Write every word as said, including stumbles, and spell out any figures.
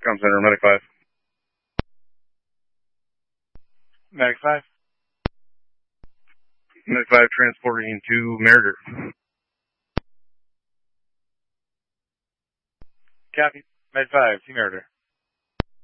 Com Center, Medic five. Medic five. Medic five transporting to Meritor. Copy. Med five, Team Meritor.